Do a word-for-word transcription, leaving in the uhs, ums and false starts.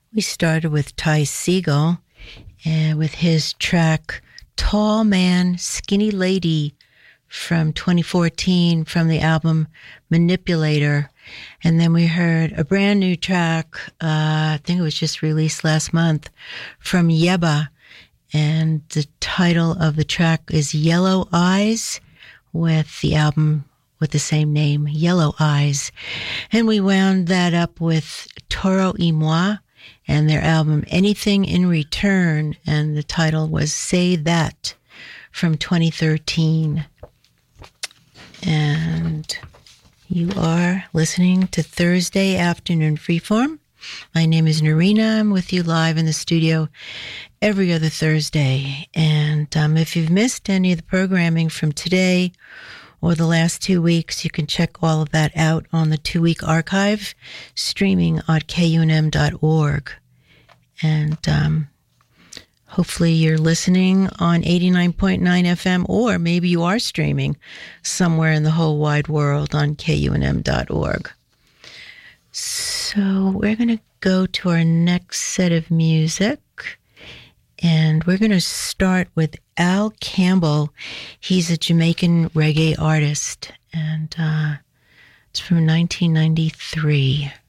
We started with Ty Segall uh, with his track Tall Man, Skinny Lady from twenty fourteen from the album Manipulator. And then we heard a brand new track, uh, I think it was just released last month, from Yebba. And the title of the track is Yellow Eyes, with the album with the same name, Yellow Eyes. And we wound that up with Toro y Moi and their album Anything in Return, and the title was Say That from twenty thirteen. And you are listening to Thursday Afternoon Freeform. My name is Narina. I'm with you live in the studio every other Thursday. And um, if you've missed any of the programming from today or the last two weeks, you can check all of that out on the two-week archive streaming at K U N M dot org. And um, hopefully you're listening on eighty-nine point nine F M, or maybe you are streaming somewhere in the whole wide world on K U N M dot org. So we're going to go to our next set of music, and we're going to start with Al Campbell. He's a Jamaican reggae artist, and uh, it's from nineteen ninety-three.